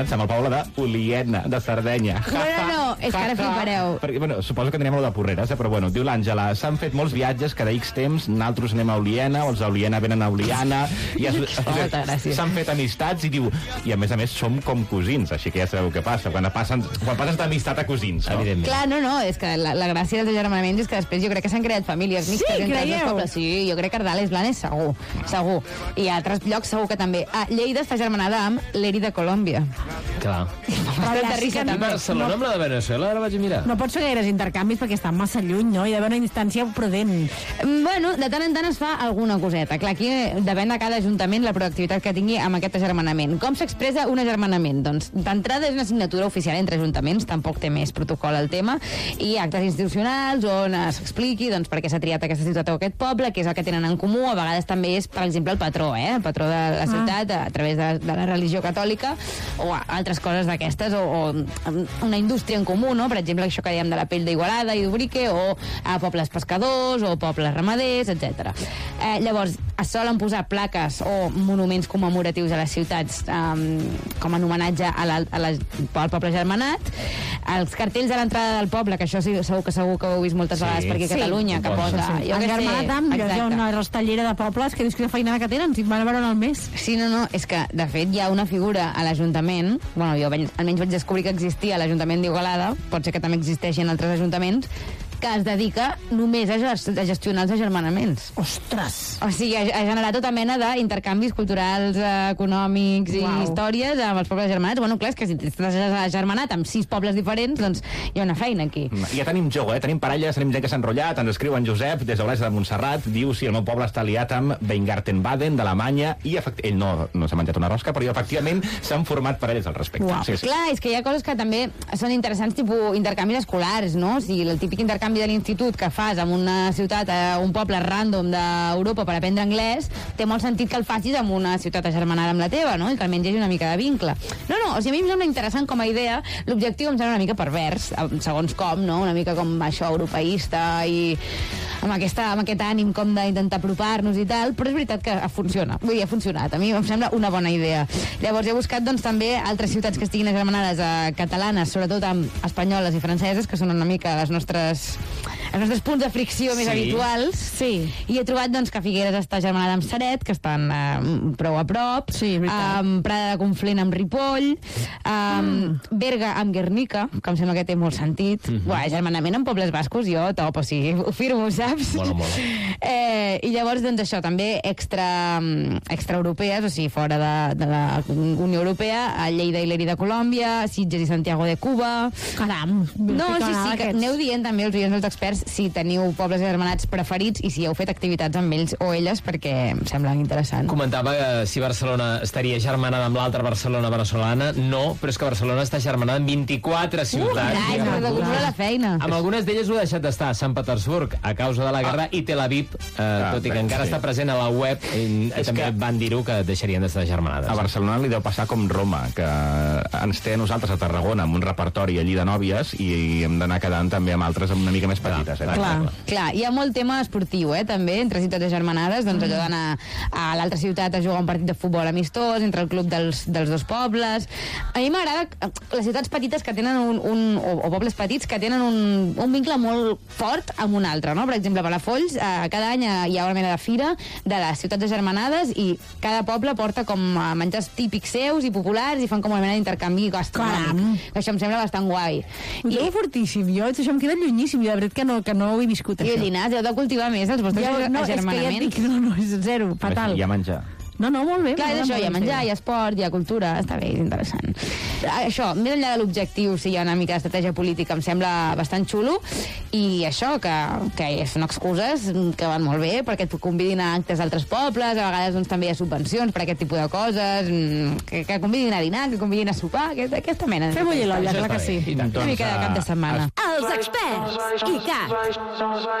amb el poble d'Oliena, de Sardenya. No, és que ara flipareu. Perquè, bueno, suposo que anirem a lo de Porreres, però bueno, diu l'Àngela, s'han fet molts viatges cada X temps, nosaltres anem a Oliena, els d'Oliena venen a Oliana, i s'han fet amistats, i diu, i a més som com cosins, així que ja sabeu què passa, quan passes d'amistat a cosins, no? Evidentment. Clar, no, és que la gràcia dels agermanaments és que després jo crec que s'han creat famílies mixtes entre els dos pobles. Sí, jo crec que Ardales Blanes segur. I a altres llocs segur que també. Lleida està germanada amb l'Eri de Colòmbia. Clar. I Barcelona amb la de Venezuela, ara vaig a mirar. No pots fer gaires intercanvis perquè estan massa lluny, no? Hi ha d'haver una instància prudent. Bueno, de tant en tant es fa alguna coseta. Clar, aquí depèn de cada ajuntament la proactivitat que tingui amb aquest agermanament. Com s'expressa un agermanament? Doncs d'entrada és una signatura oficial entre ajuntaments, tampoc té més protocol al tema, i actes institucionals on s'expliqui doncs, per què s'ha triat aquesta ciutat o aquest poble, què és el que tenen en comú. A vegades també és, per exemple, el patró, el patró de la ciutat a través de la religió catòlica o altres coses d'aquestes, o una indústria en comú, no? Per exemple, això que dèiem de la pell d'Igualada i d'Ubrique, o a pobles pescadors, o pobles ramaders, etc. Llavors, es solen posar plaques o monuments commemoratius a les ciutats com a homenatge al poble germanat. Els cartells a l'entrada del poble, que això segur que ho heu vist moltes vegades per aquí a Catalunya, que posa... El germanat amb una rostellera de pobles que dius que feinada que tenen, si van a veure en el mes. Sí, no, és que, de fet, hi ha una figura a l'Ajuntament, bueno, jo almenys vaig descobrir que existia a l'Ajuntament d'Igualada, pot ser que també existeixi en altres ajuntaments, que es dedica només a gestionar els agermanaments. Ostres! O sigui, a generar tota mena d'intercanvis culturals, econòmics i històries amb els pobles germanats. Bueno, clar, és que si estàs agermanat amb 6 pobles diferents, doncs hi ha una feina aquí. Ja tenim joc, tenim parelles, tenim gent que s'ha enrotllat, ens escriu en Josep, des d'Olesa de Montserrat, diu si el meu poble està aliat amb Weingarten-Baden, d'Alemanya, i ell no s'ha menjat una rosca, però efectivament s'han format parelles al respecte. Sí. Clar, és que hi ha coses que també són interessants, tipus intercanvis escolars, no? O sigui, el típic intercanvi de l'institut que fas en una ciutat, un poble random d'Europa per aprendre anglès, té molt sentit que el facis en una ciutat agermanada amb la teva, no? I que almenys hi hagi una mica de vincle. No, o sigui, a mi em sembla interessant com a idea, l'objectiu em sembla una mica pervers, segons com, no? Una mica com això, europeista i amb aquest ànim com d'intentar apropar-nos i tal, però és veritat que funciona. Vull dir, ha funcionat. A mi em sembla una bona idea. Llavors he buscat, doncs, també altres ciutats que estiguin agermanades catalanes, sobretot amb espanyoles i franceses, que són una mica els nostres punts de fricció més habituals. Sí. I he trobat, doncs, que Figueres està agermanada amb Ceret, que estan prou a prop. Sí, Prada de Conflent amb Ripoll. Berga amb Guernica, que em sembla que té molt sentit. Agermanament amb pobles bascos, jo top, o sigui, ho firmo, saps? Mola. I llavors, doncs, això, també extraeuropees, o sigui, fora de la Unió Europea, a Lleida i l'Eri de Colòmbia, Sitges i Santiago de Cuba. Caram! No, sí, que aneu dient també els oients dels experts si teniu pobles agermanats preferits i si heu fet activitats amb ells o elles, perquè em semblen interessants. Comentava si Barcelona estaria germanada amb l'altra Barcelona venezolana. No, però és que Barcelona està germanada amb 24 ciutats. La feina. Amb algunes d'elles ho ha deixat d'estar. Sant Petersburg, a causa de la guerra, i Tel Aviv, tot i que encara està present a la web, també van dir-ho que deixarien d'estar germanades. A Barcelona li deu passar com Roma, que ens té a nosaltres a Tarragona amb un repertori allí de nòvies i hem d'anar quedant també amb altres una mica més petites. Clar, hi ha molt tema esportiu, també, entre ciutats agermanades, doncs allò d'anar a l'altra ciutat a jugar un partit de futbol amistós, entre el club dels dos pobles. A mi m'agrada les ciutats petites que tenen o pobles petits que tenen un vincle molt fort amb un altre, no? Per exemple, a Palafolls, cada any hi ha una mena de fira de les ciutats agermanades i cada poble porta com menjars típics seus i populars i fan com una mena d'intercanvi gastronòmic. Això em sembla bastant guai. Ho trobo fortíssim, això em queda llunyíssim, i la veritat que no ho he viscut, això. I Llinars, heu de cultivar més els vostres agermanaments. És que ja et dic, és zero, fatal. Hi ha menjar. No, molt bé. Clar, és això, hi ha menjar, hi ha esport, hi ha cultura, està bé, és interessant. Això, més enllà de l'objectiu, si hi ha una mica d'estratègia política, em sembla bastant xulo, i això, que són excuses que van molt bé, perquè et convidin a actes d'altres pobles, a vegades doncs, també hi ha subvencions per aquest tipus de coses, que convidin a dinar, que convidin a sopar, aquesta mena. Fer bullir l'olla, clar que sí. Una mica de cap de setmana. Els experts, ICAT.